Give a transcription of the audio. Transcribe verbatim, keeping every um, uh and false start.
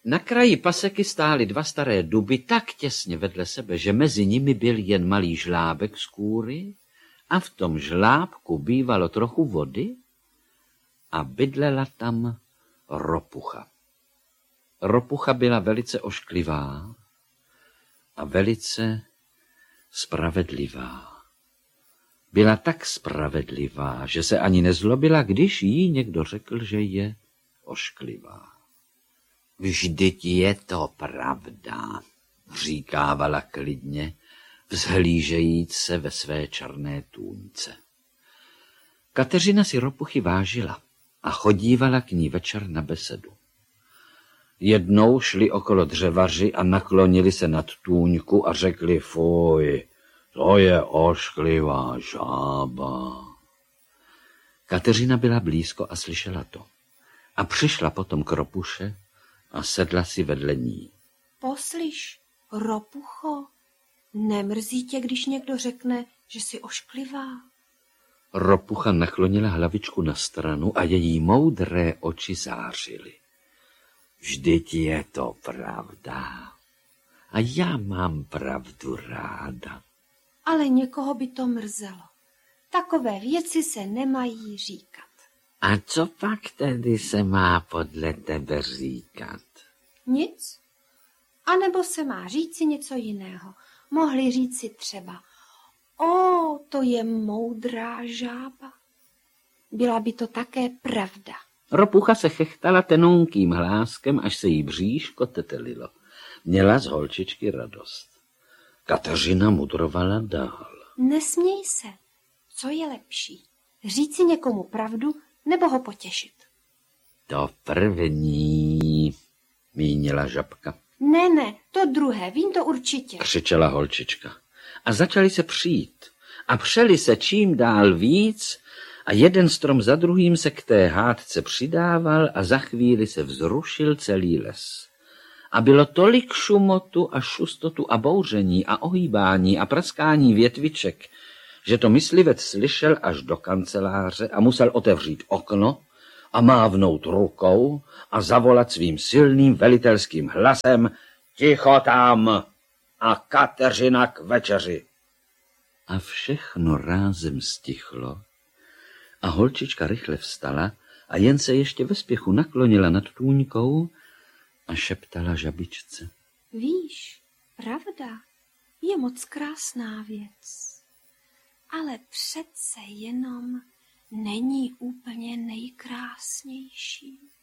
Na kraji paseky stály dva staré duby tak těsně vedle sebe, že mezi nimi byl jen malý žlábek z kůry a v tom žlábku bývalo trochu vody a bydlela tam ropucha. Ropucha byla velice ošklivá a velice spravedlivá. Byla tak spravedlivá, že se ani nezlobila, když jí někdo řekl, že je ošklivá. Vždyť je to pravda, říkávala klidně, vzhlížejíc se ve své černé tůňce. Kateřina si ropuchy vážila a chodívala k ní večer na besedu. Jednou šli okolo dřevaři a naklonili se nad tůňku a řekli: fuj, to je ošklivá žába. Kateřina byla blízko a slyšela to. A přišla potom k ropuše a sedla si vedle ní. Poslyš, ropucho, nemrzí tě, když někdo řekne, že jsi ošklivá? Ropucha naklonila hlavičku na stranu a její moudré oči zářily. Vždyť je to pravda. A já mám pravdu ráda. Ale někoho by to mrzelo. Takové věci se nemají říkat. A co pak tedy se má podle tebe říkat? Nic. A nebo se má říci něco jiného. Mohli říci třeba: o, to je moudrá žába. Byla by to také pravda. Ropucha se chechtala tenunkým hláskem, až se jí bříško tetelilo. Měla z holčičky radost. Kateřina mudrovala dál. Nesměj se. Co je lepší? Říci někomu pravdu nebo ho potěšit? To první, mínila žabka. Ne, ne, to druhé, vím to určitě, křičela holčička. A začali se přijít. A přeli se čím dál víc a jeden strom za druhým se k té hádce přidával a za chvíli se vzrušil celý les. A bylo tolik šumotu a šustotu a bouření a ohýbání a praskání větviček, že to myslivec slyšel až do kanceláře a musel otevřít okno a mávnout rukou a zavolat svým silným velitelským hlasem: ticho tam a Kateřina k večeři. A všechno rázem stichlo a holčička rychle vstala a jen se ještě ve spěchu naklonila nad tůňkou a šeptala žabičce: víš, pravda je moc krásná věc, ale přece jenom není úplně nejkrásnější.